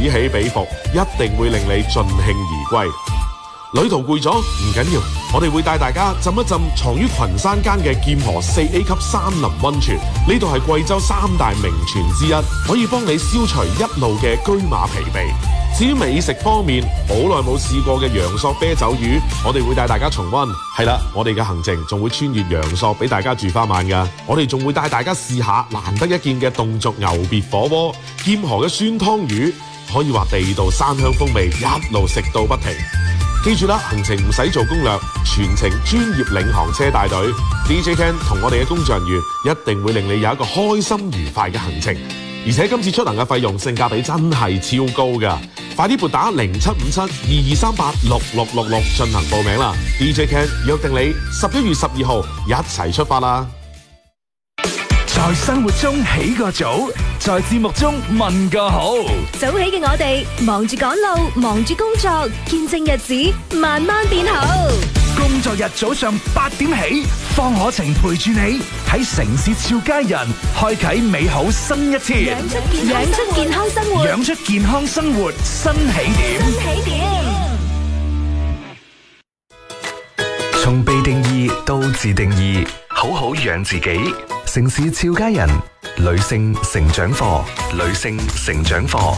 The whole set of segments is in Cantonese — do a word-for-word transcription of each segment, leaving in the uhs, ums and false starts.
起彼伏，一定會令你盡興而歸。旅途攰咗唔緊要，我哋會帶大家浸一浸藏於群山間嘅劍河四 A 級山林溫泉，呢度係貴州三大名泉之一，可以幫你消除一路嘅車馬疲憊。至於美食方面，好耐冇試過嘅陽朔啤酒魚，我哋會帶大家重溫。係啦，我哋嘅行程仲會穿越陽朔俾大家住翻晚㗎。我哋仲會帶大家試下難得一見嘅侗族牛別火鍋、劍河嘅酸湯魚，可以話地道山鄉風味，一路食到不停。記住啦，行程唔使做攻略，全程專業領航車帶隊 D J Ken 同我哋嘅工作人員一定會令你有一個開心愉快嘅行程。而且今次出行嘅費用性價比真係超高㗎，快啲撥打零七五七二二三八六六六六進行報名啦 ！D J Ken 約定你十一月十二號一齊出發啦！ 在生活中起個早，在節目中問個好。 早起嘅我哋忙住趕路，忙住工作，見證日子慢慢變好。 工作日早上八點起，方可晴陪住你喺城市俏佳人開啟美好新一天， 養出養出健康生活， 養出健康生活新起點。 新起點。 從被定義到自定義，好好養自己。城市俏佳人女性成長課，女性成長課。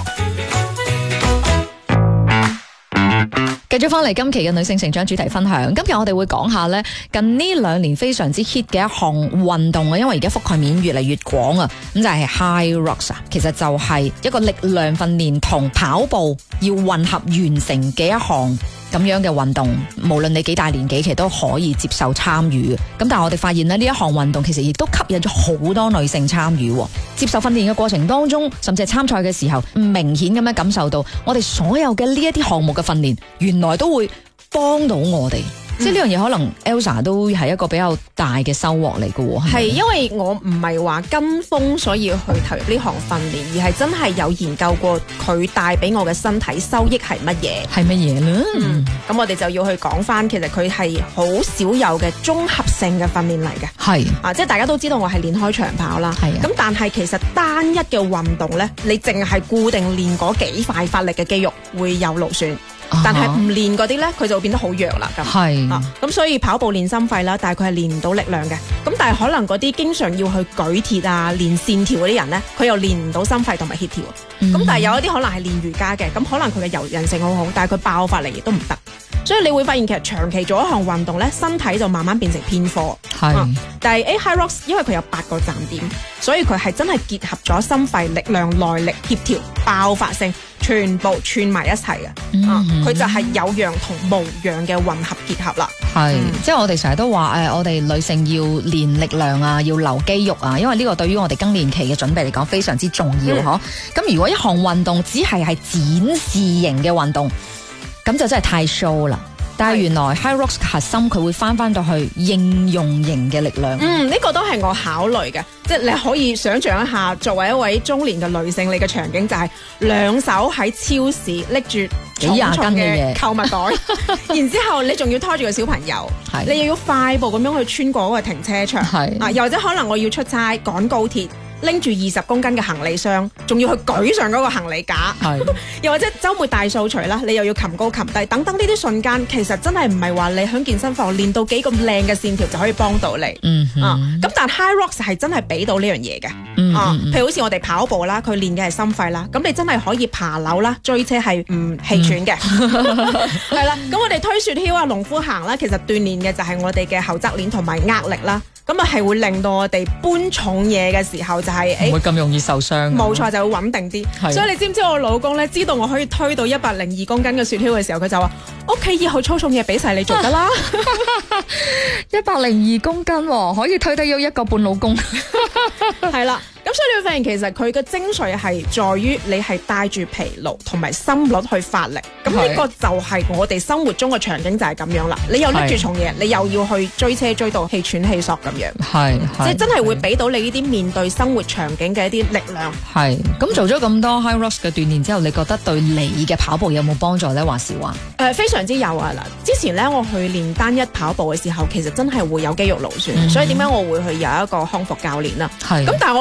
繼續翻嚟今期嘅女性成長主題分享，今日我哋會講下咧近呢兩年非常之 hit 嘅一項運動啊，因為而家覆蓋面越嚟越廣啊，咁就係 High Rocks 啊，其實就係一個力量訓練同跑步要混合完成嘅一項咁樣嘅運動，無論你幾大年紀，其實都可以接受參與嘅。咁但係我哋發現咧，呢一項運動其實亦都吸引咗好多女性參與。接受訓練嘅過程當中，甚至係參賽嘅時候，明顯咁樣感受到，我哋所有嘅呢一啲項目嘅訓練，原來都會幫到我哋。即係呢樣嘢，可能 Elsa 都係一個比較大嘅收穫嚟嘅。 係因為我唔係話跟風所以去投入呢項訓練，而係真係有研究過佢帶俾我嘅身體收益係乜嘢， 係乜嘢咧？ 嗯，咁我哋就要去講翻，其實佢係好少有嘅綜合性嘅訓練嚟嘅。 係啊，即係大家都知道我係練開長跑啦， 係啊。 咁但係其實單一嘅運動咧，你淨係固定練嗰幾塊發力嘅肌肉會有勞損。但係唔練嗰啲咧，佢就會變得好弱啦。咁係啊，咁所以跑步練心肺啦，但係佢係練唔到力量嘅。咁但係可能嗰啲經常要去舉鐵啊、練線條嗰啲人咧，佢又練唔到心肺同埋協調。咁、嗯、但係有一啲可能係練瑜伽嘅，咁可能佢嘅柔韌性好好，但係佢爆發力亦都唔得。所以你會發現其實長期做一項運動咧，身體就慢慢變成偏科。 係、 嗯，但係 High Rocks 因為佢有八個站點，所以佢係真係結合咗心肺、力量、耐力、協調、爆發性，全部串埋一齊嘅。嗯，佢、嗯、就係有樣同無樣嘅混合結合啦。 係、 嗯， 即係我哋成日都話誒，我哋女性要練力量啊，要留肌肉啊，因為呢個對於我哋更年期嘅準備嚟講非常之重要嗬。咁、嗯、如果一項運動只係係展示型嘅運動，咁就真係太 show 啦。但係原來 High Rocks 核心佢會翻翻到去應用型嘅力量。 嗯，呢、這個都係我考慮嘅，即係你可以想象一下，作為一位中年嘅女性，你嘅場景就係兩手喺超市拎住幾廿斤嘅嘢購物袋，然之後你仲要拖住個小朋友，你又要快步咁樣去穿過嗰個停車場，啊，又或者可能我要出差趕高鐵。拎住二十公斤嘅行李箱，仲要去舉上嗰個行李架，又或者週末大掃除啦，你又要擒高擒低，等等呢啲瞬間，其實真係唔係話你喺健身房練到幾咁靚嘅線條就可以幫到你。嗯啊，咁但 High Rocks 係真係俾到呢樣嘢嘅。嗯啊，譬如好似我哋跑步啦，佢練嘅係心肺啦，咁你真係可以爬樓啦、追車係唔氣喘嘅。係啦，咁我哋推雪橇啊、農夫行啦，其實鍛鍊嘅就係我哋嘅後側鏈同埋握力啦。咁啊，係會令到我哋搬重嘢嘅時候就係、是、 唔會咁容易受傷。 冇錯，就會穩定啲。所以你知唔知我老公咧，知道我可以推到一百零二公斤嘅雪橇嘅時候，佢就話：屋企以後粗重嘢俾晒你做得啦。 一百零二公斤、哦，可以推得有一個半老公。 係啦。咁所以你會發現其實佢嘅精髓係在於你係帶住疲勞同埋心率去發力，咁呢個就係我哋生活中嘅場景就係咁樣啦。你又拎住重嘢，你又要去追車追到氣喘氣索咁樣，係即係真係會俾到你呢啲面對生活場景嘅一啲力量。係咁做咗咁多 High Rocks 嘅鍛煉之後，你覺得對你嘅跑步有冇幫助呢？話是話誒、呃，非常之有啊！嗱，之前咧我去練單一跑步嘅時候，其實真係會有肌肉勞損、嗯，所以點解我會去有一個康復教練啦？係咁，但係我會發現。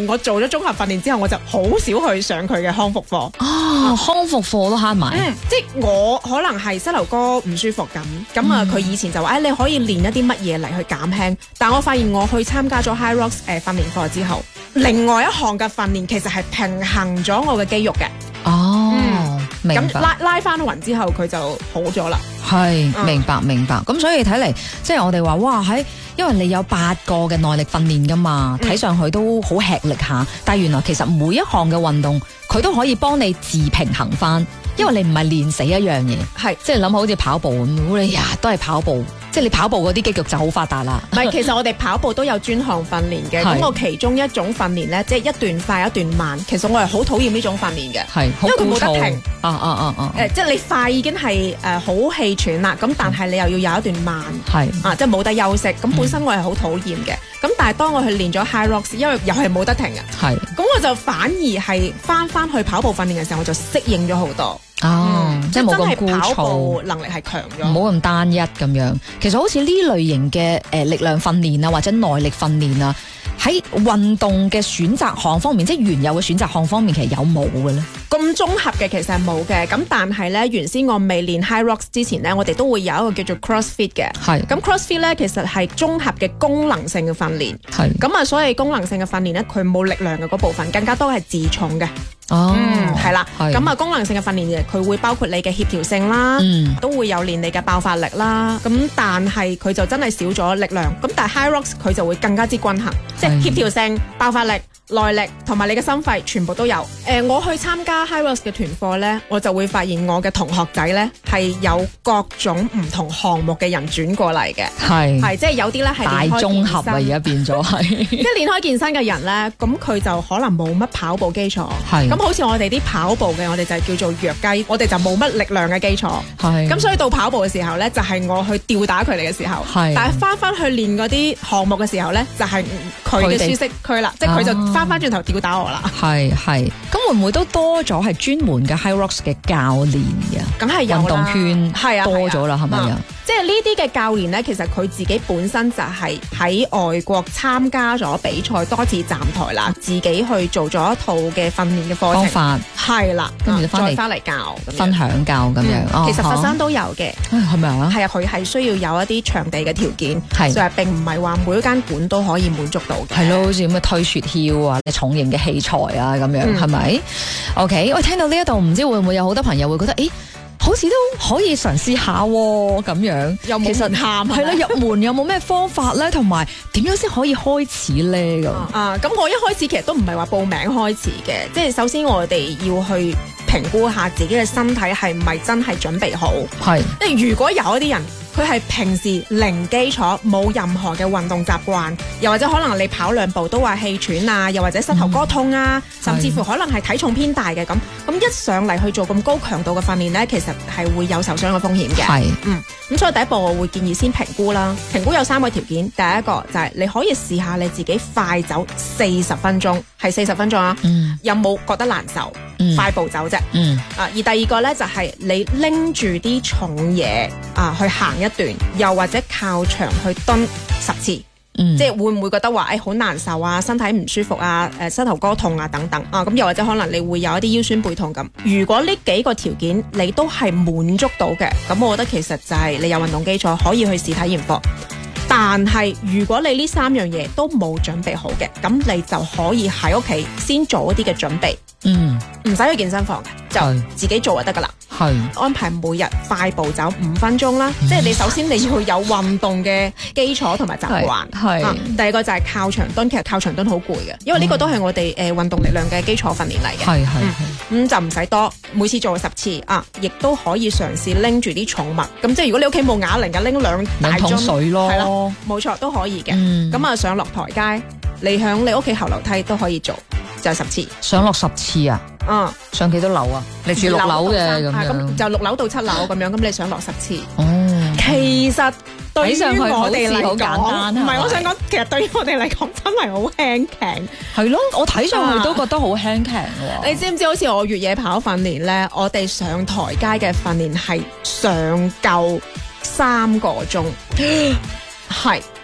現我做咗綜合訓練之後，我就好少去上佢嘅康復課。 哦，康復課都慳埋。 嗯，即係我可能係膝頭哥唔舒服咁，咁啊佢以前就話誒、哎、你可以練一啲乜嘢嚟去減輕，但我發現我去參加咗 High Rocks 誒訓練課之後，另外一項嘅訓練其實係平衡咗我嘅肌肉嘅。 哦， 嗯、 明白。 咁拉拉翻勻之後，佢就好咗啦。 係， 嗯明白明白。咁所以睇嚟，即係我哋話，哇喺，因為你有八個嘅耐力訓練噶嘛，睇上去都好吃力下。但係原來其實每一項嘅運動，佢都可以幫你自平衡翻，因為你唔係練死一樣嘢。係，即係諗下好似跑步咁，你日日都係跑步。即係你跑步嗰啲肌肉就好發達啦。 唔係，其實我哋跑步都有專項訓練嘅。咁我其中一種訓練咧，即係一段快一段慢。其實我係好討厭呢種訓練嘅， 係， 因為佢冇得停。 啊啊啊啊！ 誒，即係你快已經係誒好氣喘啦，咁但係你又要有一段慢， 係啊，即係冇得休息。咁本身我係好討厭嘅。咁但係當我去練咗 High Rocks，因為又係冇得停嘅， 係。 咁我就反而係翻翻去跑步訓練嘅時候，我就適應咗好多。 哦，嗯、即係冇咁枯燥， 跑步能力係強咗， 唔好咁單一咁樣。其實好似呢類型嘅誒力量訓練啊，或者耐力訓練啊，喺運動嘅選擇項方面，即係原有嘅選擇項方面，其實有冇嘅咧？ 咁綜合嘅其實係冇嘅。咁但係咧，原先我未練 High Rocks 之前咧，我哋都會有一個叫做 CrossFit 嘅。 係。咁 CrossFit 咧，其實係綜合嘅功能性嘅訓練。係。咁啊，所以功能性嘅訓練咧，佢冇力量嘅嗰部分，更加多係自重嘅。 哦， 嗯，係啦，咁啊，功能性嘅訓練嘅，佢會包括你嘅協調性啦，嗯、都會有練你嘅爆發力啦。咁但係佢就真係少咗力量。咁但係 High Rocks 佢就會更加之均衡，即係協調性、爆發力、耐力同埋你嘅心肺全部都有。誒、呃，我去參加 High Rocks 嘅團課咧，我就會發現我嘅同學仔咧係有各種唔同項目嘅人轉過嚟嘅，係係即係有啲咧係大綜合啊，而家變咗係， 即係練開健身嘅人咧，咁佢就可能冇乜跑步基礎，係咁好似我哋啲跑步嘅，我哋就係叫做弱雞，我哋就冇乜力量嘅基礎，係咁所以到跑步嘅時候咧，就係、是、我去吊打佢哋嘅時候，係但係翻翻去練嗰啲項目嘅時候咧，就係佢嘅舒適區啦，即係佢就翻翻轉頭吊打我啦，係係咁會唔會都多咗係專門嘅 High Rocks 嘅教練嘅？ 梗係有啦， 運動圈係啊多咗啦，係咪啊？ 即係呢啲嘅教練咧，其實佢自己本身就係喺外國參加咗比賽，多次站台啦，自己去做咗一套嘅訓練嘅課程方法，係啦，跟住再翻嚟教分享教咁樣、嗯。 其實佛山都有嘅， 係咪啊？ 係啊，佢係需要有一啲場地嘅條件，係就係並唔係話每一間館都可以滿足到嘅。係咯， 好似咁嘅推雪橇啊、重型嘅器材啊咁樣，係咪、嗯、？OK， 我聽到呢一度，唔知會唔會有好多朋友會覺得，誒？好似都可以嘗試下咁樣， 有冇門檻係啦，入門有冇咩方法咧？同埋點樣先可以開始咧？咁啊，咁我一開始其實都唔係話報名開始嘅，即係首先我哋要去評估下自己嘅身體係唔係真係準備好。係，即係如果有一啲人，佢係平時零基礎，冇任何嘅運動習慣，又或者可能你跑兩步都話氣喘啊，又或者膝頭哥痛啊，嗯、甚至乎可能係體重偏大嘅咁，咁一上嚟去做咁高強度嘅訓練呢，其實係會有受傷嘅風險嘅。係，嗯，咁所以第一步我會建議先評估啦。評估有三個條件，第一個就係你可以試下你自己快走四十分鐘，係四十分鐘啊，嗯、有冇覺得難受？嗯、快步走啫，嗯、啊，而第二個呢，就係、是、你拎住啲重嘢啊去行一段，又或者靠牆去蹲十次，嗯、即係會唔會覺得話誒好難受啊，身體唔舒服啊，誒、呃、膝頭哥痛啊等等啊，咁又或者可能你會有一啲腰酸背痛咁。如果呢幾個條件你都係滿足到嘅，咁我覺得其實就係你有運動基礎可以去試體驗課。但係如果你呢三樣嘢都冇準備好嘅，咁你就可以喺屋企先做一啲嘅準備，嗯，唔使去健身房嘅，就自己做就得噶啦。係安排每日快步走五分鐘啦，嗯、即係你首先你要有運動嘅基礎同埋習慣。係、啊，第二個就係靠牆蹲，其實靠牆蹲好攰嘅，因為呢個都係我哋誒運動力量嘅基礎訓練嚟嘅。係係，咁、嗯、就唔使多，每次做十次啊，亦都可以嘗試拎住啲重物。咁即係如果你屋企冇啞鈴嘅，拎兩大樽水咯，係咯，冇錯都可以嘅。咁啊、嗯、上落台階，你響你屋企後樓梯都可以做，就係十次。上落十次啊？嗯，上幾多樓啊？你住六樓嘅咁樣，咁就六樓到七樓咁樣，咁你上落十次。哦，其實對於我哋嚟講，唔係我想講，其實對於我哋嚟講真係好輕鬆。係咯，我睇上去都覺得好輕鬆喎。你知唔知好似我越野跑訓練咧，我哋上台階嘅訓練係上夠三個鐘，係。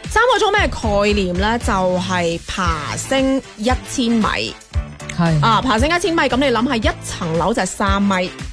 三個鐘咩概念咧？就係、是、爬升一千米， 係啊，爬升一千米，咁你諗下一層樓就係三米。